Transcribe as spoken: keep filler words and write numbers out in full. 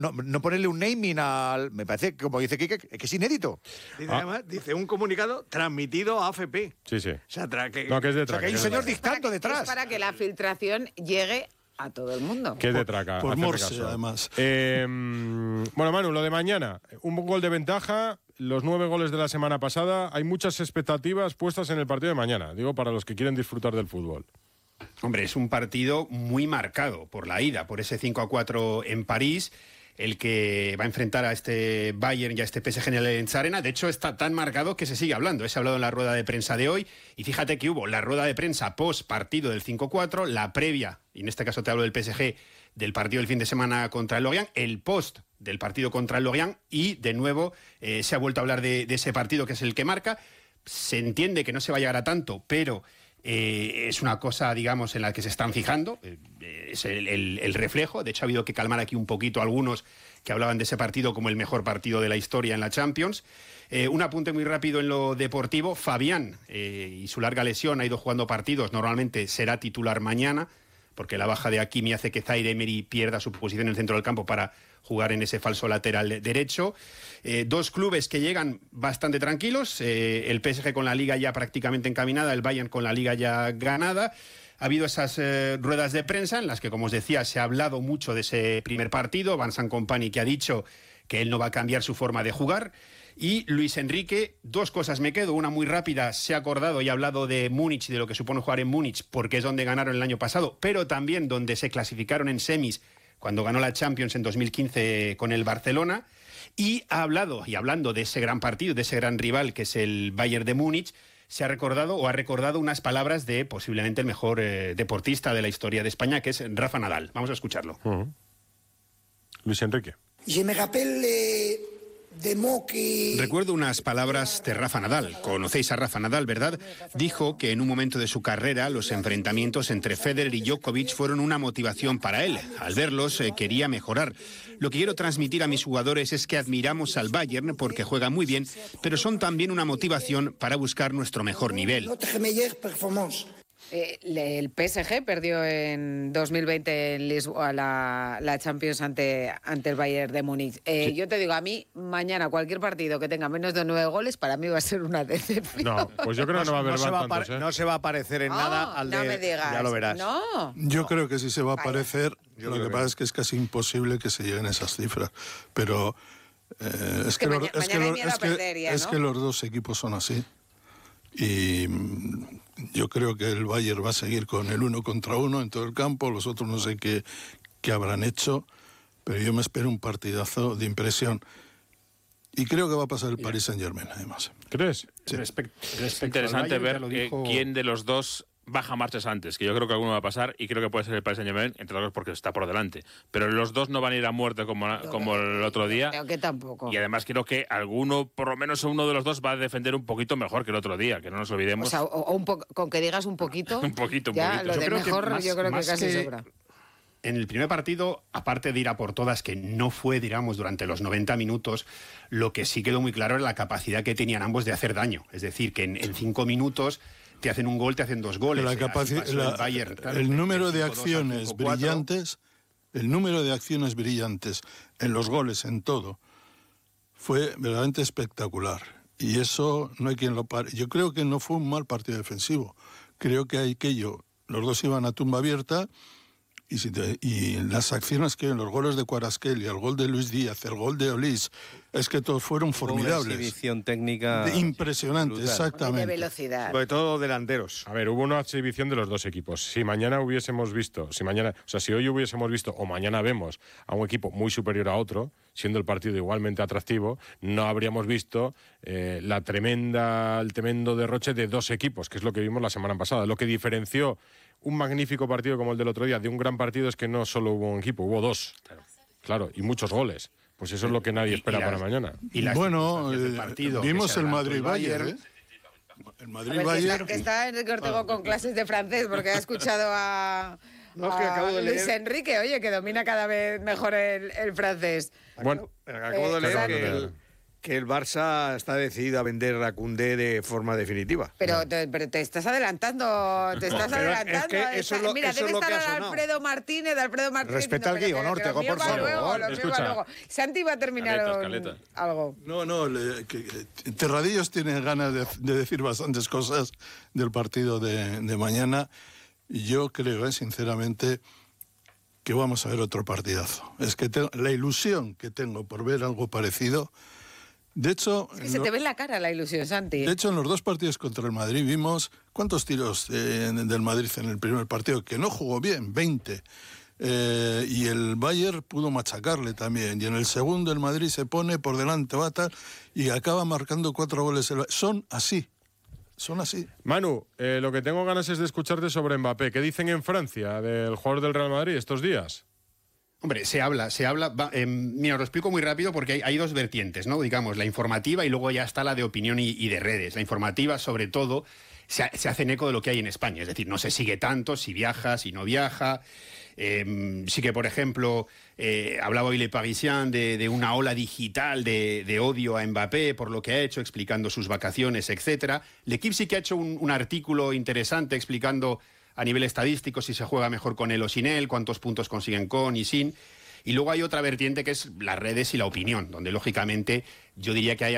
no, no ponerle un naming al... Me parece, como dice Quique, que es inédito. Dice, Ah. además, dice un comunicado transmitido a A F P. Sí, sí. O sea, tra- que, No, que es de O sea, traca. que hay un que es de señor traca. dictando Es detrás. para que la filtración llegue a todo el mundo. Que es de traca. Por hacerle Morse, caso. además. Eh, bueno, Manu, lo de mañana. Un gol de ventaja, los nueve goles de la semana pasada. Hay muchas expectativas puestas en el partido de mañana. Digo, para los que quieren disfrutar del fútbol. Hombre, es un partido muy marcado por la ida, por ese cinco a cuatro en París, el que va a enfrentar a este Bayern y a este P S G en el Allianz Arena. De hecho, está tan marcado que se sigue hablando. Se ha hablado en la rueda de prensa de hoy y fíjate que hubo la rueda de prensa post partido del cinco cuatro, la previa, y en este caso te hablo del P S G, del partido del fin de semana contra el Lorient, el post del partido contra el Lorient y, de nuevo, eh, se ha vuelto a hablar de, de ese partido que es el que marca. Se entiende que no se va a llegar a tanto, pero... Eh, es una cosa, digamos, en la que se están fijando, eh, es el, el, el reflejo. De hecho, ha habido que calmar aquí un poquito a algunos que hablaban de ese partido como el mejor partido de la historia en la Champions. Eh, un apunte muy rápido en lo deportivo. Fabián eh, y su larga lesión ha ido jugando partidos, normalmente será titular mañana, porque la baja de Hakimi hace que Zaire Emery pierda su posición en el centro del campo para jugar en ese falso lateral derecho. Eh, dos clubes que llegan bastante tranquilos, eh, el P S G con la Liga ya prácticamente encaminada, el Bayern con la Liga ya ganada. Ha habido esas eh, ruedas de prensa en las que, como os decía, se ha hablado mucho de ese primer partido. Vincent Kompany, que ha dicho que él no va a cambiar su forma de jugar. Y Luis Enrique, dos cosas me quedo. Una muy rápida, se ha acordado y ha hablado de Múnich, de lo que supone jugar en Múnich, porque es donde ganaron el año pasado, pero también donde se clasificaron en semis cuando ganó la Champions en dos mil quince con el Barcelona. Y ha hablado, y hablando de ese gran partido, de ese gran rival que es el Bayern de Múnich, se ha recordado o ha recordado unas palabras de posiblemente el mejor eh, deportista de la historia de España, que es Rafa Nadal. Vamos a escucharlo. Uh-huh. Luis Enrique. Je me rappelle de mots que... Recuerdo unas palabras de Rafa Nadal. Conocéis a Rafa Nadal, ¿verdad? Dijo que en un momento de su carrera los enfrentamientos entre Federer y Djokovic fueron una motivación para él. Al verlos eh, quería mejorar. Lo que quiero transmitir a mis jugadores es que admiramos al Bayern porque juega muy bien, pero son también una motivación para buscar nuestro mejor nivel. Notre meilleure performance. Eh, el P S G perdió en dos mil veinte en Lisboa la, la Champions ante, ante el Bayern de Múnich. Eh, sí. Yo te digo, a mí, mañana cualquier partido que tenga menos de nueve goles, para mí va a ser una decepción. No, pues yo creo que no va a haber no, se va, tantos, a ¿eh? no se va a parecer en oh, nada al de... No me digas. Ya lo verás. No. Yo creo que sí se va a Vaya. parecer. Yo Lo creo que que pasa no. es que es casi imposible que se lleguen a esas cifras. Pero eh, es, que que maña- los, es, que mañana hay los- miedo es a que- perder ya, es ¿no? que los dos equipos son así. Y mm, yo creo que el Bayern va a seguir con el uno contra uno en todo el campo. Los otros no sé qué, qué habrán hecho, pero yo me espero un partidazo de impresión. Y creo que va a pasar el Paris Saint-Germain, además. ¿Crees? Sí. Respect- Es respecto interesante al Bayern, ver ya lo eh, dijo- quién de los dos baja marchas antes, que yo creo que alguno va a pasar y creo que puede ser el Paris Saint-Germain, entre otros porque está por delante. Pero los dos no van a ir a muerte como, como el otro día. Creo que tampoco. Y además creo que alguno, por lo menos uno de los dos, va a defender un poquito mejor que el otro día, que no nos O olvidemos. sea, o, o un po- con que digas un poquito, Un poquito, un ya poquito. lo Yo de creo que mejor más- yo creo que más casi que- sobra. En el primer partido, aparte de ir a por todas, que no fue, digamos, durante los noventa minutos, lo que sí quedó muy claro era la capacidad que tenían ambos de hacer daño. Es decir, que en, en cinco minutos te hacen un gol, te hacen dos goles. La Así capaci- pasó la- el Bayern, claro, el número del de cinco dos al acciones cinco cuatro. brillantes, el número de acciones brillantes en los goles, en todo, fue verdaderamente espectacular. Y eso no hay quien lo pare. Yo creo que no fue un mal partido defensivo. Creo que hay que yo, los dos iban a tumba abierta. Y, si te- y las acciones que en los goles de Kvaratskhelia, el gol de Luis Díaz, el gol de Olís, es que todos fueron formidables. Una exhibición técnica De- Impresionante, brutal. De exactamente. velocidad. Sobre todo delanteros. A ver, hubo una exhibición de los dos equipos. Si mañana hubiésemos visto, si mañana, o sea, si hoy hubiésemos visto o mañana vemos a un equipo muy superior a otro, siendo el partido igualmente atractivo, no habríamos visto eh, la tremenda, el tremendo derroche de dos equipos, que es lo que vimos la semana pasada. Lo que diferenció un magnífico partido como el del otro día de un gran partido es que no solo hubo un equipo, hubo dos. Claro, claro, y muchos goles. Pues eso es lo que nadie Y- espera y las- para mañana. Y las Bueno, circunstancias del eh, partido, que vimos se el adelantó Madrid-Bayern, Bayern. ¿eh? El A ver, que Madrid-Bayern... está, que está Enrique Ortego con clases de francés porque ha escuchado a, No, es que a acabo de Luis leer- Enrique, oye, que domina cada vez mejor el, el francés. Bueno, Acabo de Eh, leer Exacto. que el, que el Barça está decidido a vender a Koundé de forma definitiva. Pero te, pero te estás adelantando, te estás Pero es adelantando. que eso es lo- Mira, eso debe es lo que estar ha ahora sonado. Alfredo Martínez, Alfredo Martínez. Respeta diciendo, al guión, pero, pero, Ortega, lo mío por va favor. luego, lo mío va Escucha. luego. Santi va a terminar Caleta, un- caleta. algo. No, no, le- que- que Terradillos tiene ganas de, de decir bastantes cosas del partido de, de mañana. Yo creo, eh, sinceramente, que vamos a ver otro partidazo. Es que te- la ilusión que tengo por ver algo parecido. De hecho, Es que se no- te ve en la cara la ilusión, Santi. de hecho, en los dos partidos contra el Madrid vimos cuántos tiros eh, del Madrid en el primer partido, que no jugó bien, veinte. Eh, y el Bayern pudo machacarle también. Y en el segundo el Madrid se pone por delante, va tal, y acaba marcando cuatro goles. el- Son así, son así. Manu, eh, lo que tengo ganas es de escucharte sobre Mbappé. ¿Qué dicen en Francia del jugador del Real Madrid estos días? Hombre, se habla, se habla. va, eh, mira, os lo explico muy rápido porque hay, hay dos vertientes, ¿no? Digamos, la informativa y luego ya está la de opinión y, y de redes. La informativa, sobre todo, se, ha- se hace eco de lo que hay en España. Es decir, no se sigue tanto si viaja, si no viaja. Eh, sí que, por ejemplo, eh, hablaba hoy Le Parisien de, de una ola digital de, de odio a Mbappé por lo que ha hecho, explicando sus vacaciones, etcétera. L'Equipe sí que ha hecho un, un artículo interesante explicando a nivel estadístico si se juega mejor con él o sin él, cuántos puntos consiguen con y sin. Y luego hay otra vertiente que es las redes y la opinión, donde lógicamente yo diría que hay